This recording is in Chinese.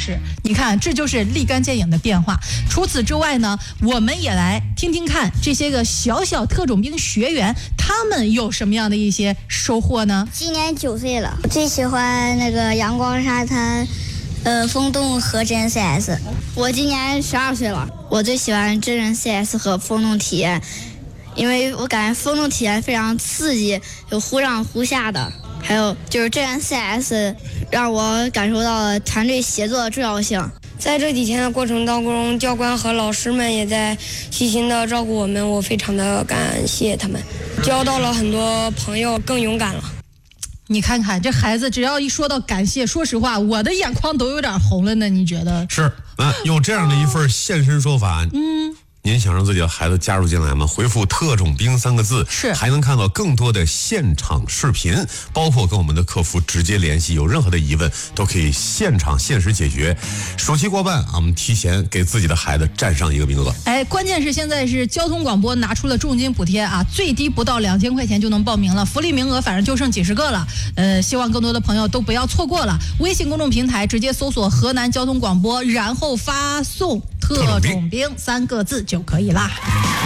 式。你看，这就是立竿见影的变化。除此之外呢，我们也来听听看这些个小小特种兵学员，他们有什么样的一些收获呢？ 今年9岁了，我最喜欢那个阳光沙滩。风洞和真人 CS。我今年12岁了，我最喜欢真人 CS 和风洞体验，因为我感觉风洞体验非常刺激，有忽上忽下的，还有就是真人 CS 让我感受到了团队协作的重要性。 在这几天的过程当中，教官和老师们也在细心的照顾我们，我非常的感谢他们，交到了很多朋友，更勇敢了。 你看看这孩子，只要一说到感谢，说实话，我的眼眶都有点红了呢。你觉得是？有这样的一份现身说法，您想让自己的孩子加入进来吗？回复特种兵3个字， 是还能看到更多的现场视频，包括跟我们的客服直接联系，有任何的疑问都可以现场限时解决。暑期过半，我们提前给自己的孩子占上一个名额。 关键是现在是交通广播拿出了重金补贴啊，最低不到2000块钱就能报名了，福利名额反正就剩几十个了。希望更多的朋友都不要错过了。微信公众平台直接搜索河南交通广播，然后发送特种兵3个字就可以啦。